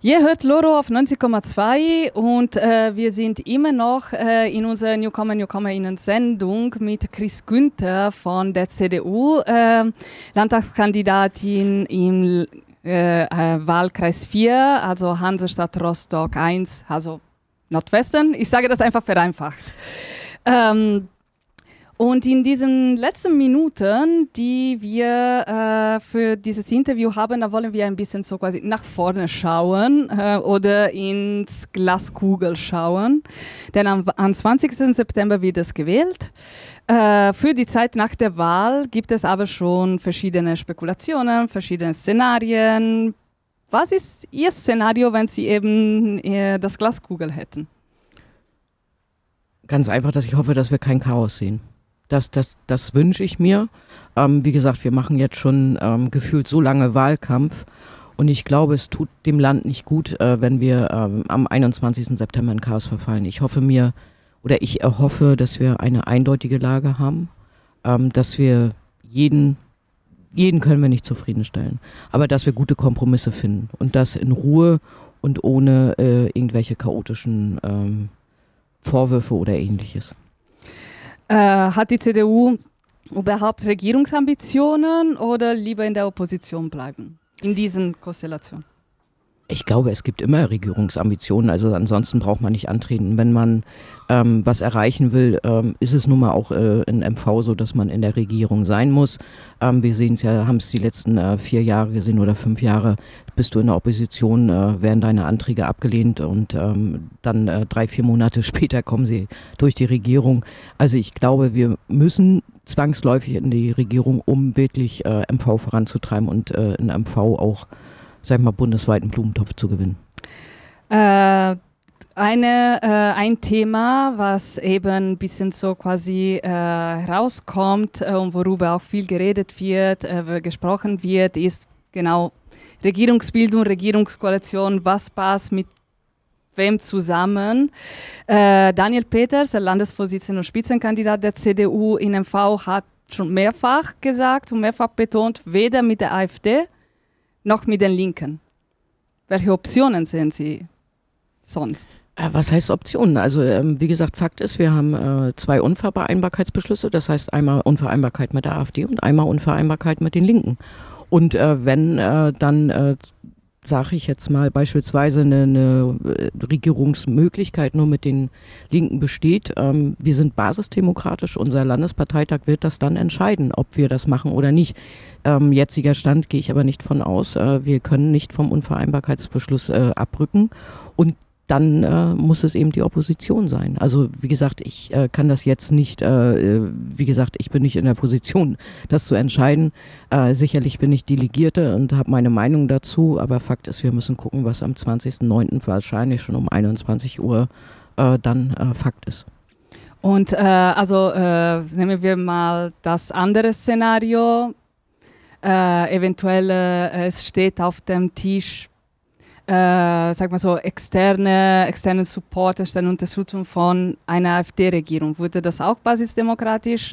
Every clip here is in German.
Ihr hört Loro auf 90,2 und wir sind immer noch in unserer NewcomerInnen-Sendung mit Chris Günther von der CDU, Landtagskandidatin im Wahlkreis 4, also Hansestadt Rostock 1, also Nordwesten. Ich sage das einfach vereinfacht. Und in diesen letzten Minuten, die wir für dieses Interview haben, da wollen wir ein bisschen so quasi nach vorne schauen oder ins Glaskugel schauen. Denn am 20. September wird es gewählt. Für die Zeit nach der Wahl gibt es aber schon verschiedene Spekulationen, verschiedene Szenarien. Was ist Ihr Szenario, wenn Sie eben das Glaskugel hätten? Ganz einfach, dass ich hoffe, dass wir kein Chaos sehen. Das wünsche ich mir. Wie gesagt, wir machen jetzt schon gefühlt so lange Wahlkampf und ich glaube, es tut dem Land nicht gut, wenn wir am 21. September in Chaos verfallen. Ich erhoffe, dass wir eine eindeutige Lage haben, dass wir jeden können wir nicht zufriedenstellen, aber dass wir gute Kompromisse finden und das in Ruhe und ohne irgendwelche chaotischen Vorwürfe oder Ähnliches. Hat die CDU überhaupt Regierungsambitionen oder lieber in der Opposition bleiben, in diesen Konstellationen? Ich glaube, es gibt immer Regierungsambitionen, also ansonsten braucht man nicht antreten. Wenn man was erreichen will, ist es nun mal auch in MV so, dass man in der Regierung sein muss. Wir sehen es ja, haben es die letzten 4 Jahre gesehen oder 5 Jahre, bist du in der Opposition, werden deine Anträge abgelehnt und dann 3-4 Monate später kommen sie durch die Regierung. Also ich glaube, wir müssen zwangsläufig in die Regierung, um wirklich MV voranzutreiben und in MV auch, sag ich mal, bundesweiten Blumentopf zu gewinnen. Ein Thema, was eben ein bisschen so quasi rauskommt und worüber auch viel geredet wird, gesprochen wird, ist genau Regierungsbildung, Regierungskoalition, was passt mit wem zusammen. Daniel Peters, der Landesvorsitzende und Spitzenkandidat der CDU in MV, hat schon mehrfach gesagt und mehrfach betont, weder mit der AfD noch mit den Linken. Welche Optionen sehen Sie sonst? Was heißt Optionen? Also wie gesagt, Fakt ist, wir haben 2 Unvereinbarkeitsbeschlüsse, das heißt einmal Unvereinbarkeit mit der AfD und einmal Unvereinbarkeit mit den Linken. Und wenn dann sage ich jetzt mal, beispielsweise eine Regierungsmöglichkeit nur mit den Linken besteht. Wir sind basisdemokratisch, unser Landesparteitag wird das dann entscheiden, ob wir das machen oder nicht. Jetziger Stand gehe ich aber nicht von aus. Wir können nicht vom Unvereinbarkeitsbeschluss abrücken und dann muss es eben die Opposition sein. Also wie gesagt, ich kann das jetzt nicht, wie gesagt, ich bin nicht in der Position, das zu entscheiden. Sicherlich bin ich Delegierte und habe meine Meinung dazu, aber Fakt ist, wir müssen gucken, was am 20.09. wahrscheinlich schon um 21 Uhr dann Fakt ist. Und nehmen wir mal das andere Szenario. Eventuell es steht auf dem Tisch, sag mal so, externen Support, externe Unterstützung von einer AfD-Regierung. Wurde das auch basisdemokratisch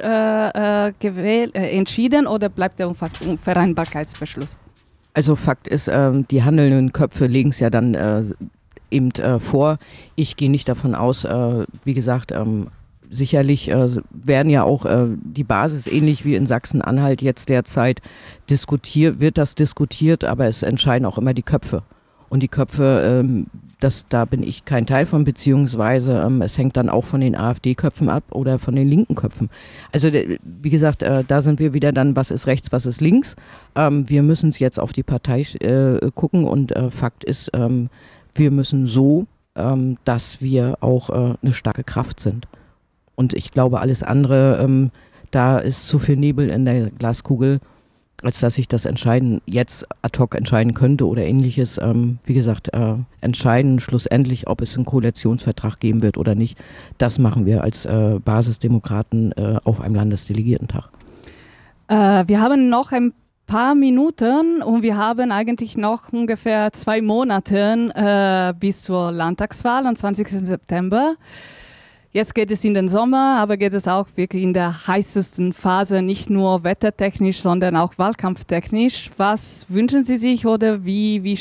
entschieden oder bleibt der Unvereinbarkeitsbeschluss? Also Fakt ist, die handelnden Köpfe legen es ja dann eben vor. Ich gehe nicht davon aus, wie gesagt, sicherlich werden ja auch die Basis, ähnlich wie in Sachsen-Anhalt jetzt derzeit wird das diskutiert, aber es entscheiden auch immer die Köpfe. Und die Köpfe, da bin ich kein Teil von, beziehungsweise es hängt dann auch von den AfD-Köpfen ab oder von den linken Köpfen. Also wie gesagt, da sind wir wieder dann, was ist rechts, was ist links. Wir müssen es jetzt auf die Partei gucken und Fakt ist, wir müssen so, dass wir auch eine starke Kraft sind. Und ich glaube, alles andere, da ist zu viel Nebel in der Glaskugel, als dass ich das jetzt ad hoc entscheiden könnte oder ähnliches. Wie gesagt, entscheiden schlussendlich, ob es einen Koalitionsvertrag geben wird oder nicht. Das machen wir als Basisdemokraten auf einem Landesdelegiertentag. Wir haben noch ein paar Minuten und wir haben eigentlich noch ungefähr 2 Monate bis zur Landtagswahl am 20. September. Jetzt geht es in den Sommer, aber geht es auch wirklich in der heißesten Phase, nicht nur wettertechnisch, sondern auch wahlkampftechnisch. Was wünschen Sie sich oder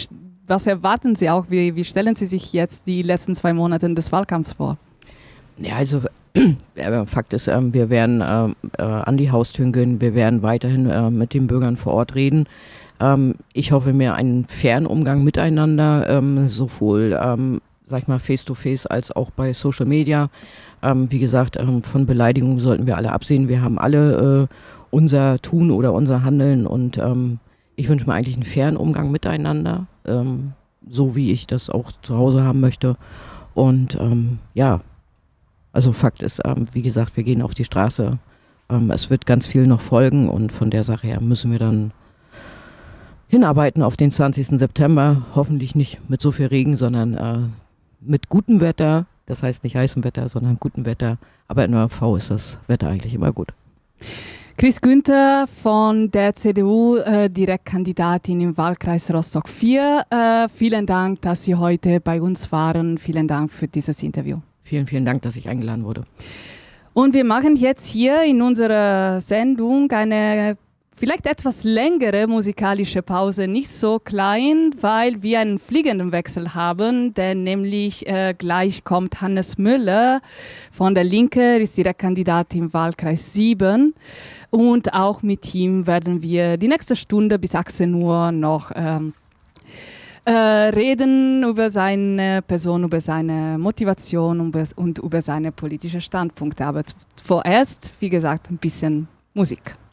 was erwarten Sie auch? Wie stellen Sie sich jetzt die letzten 2 Monate des Wahlkampfs vor? Ja, also Fakt ist, wir werden an die Haustüren gehen, wir werden weiterhin mit den Bürgern vor Ort reden. Ich hoffe mir einen fairen Umgang miteinander, sowohl sag ich mal face-to-face als auch bei Social Media. Wie gesagt, von Beleidigungen sollten wir alle absehen. Wir haben alle unser Tun oder unser Handeln und ich wünsche mir eigentlich einen fairen Umgang miteinander, so wie ich das auch zu Hause haben möchte. Und ja, also Fakt ist, wie gesagt, wir gehen auf die Straße. Es wird ganz viel noch folgen und von der Sache her müssen wir dann hinarbeiten auf den 20. September. Hoffentlich nicht mit so viel Regen, sondern mit gutem Wetter. Das heißt nicht heißem Wetter, sondern gutem Wetter. Aber in ORV ist das Wetter eigentlich immer gut. Chris Günther von der CDU, Direktkandidatin im Wahlkreis Rostock 4. Vielen Dank, dass Sie heute bei uns waren. Vielen Dank für dieses Interview. Vielen, vielen Dank, dass ich eingeladen wurde. Und wir machen jetzt hier in unserer Sendung eine vielleicht etwas längere musikalische Pause, nicht so klein, weil wir einen fliegenden Wechsel haben, denn nämlich gleich kommt Hannes Müller von der Linke, ist Direktkandidat im Wahlkreis 7 und auch mit ihm werden wir die nächste Stunde bis 18 Uhr noch reden über seine Person, über seine Motivation und über seine politischen Standpunkte. Aber vorerst, wie gesagt, ein bisschen Musik.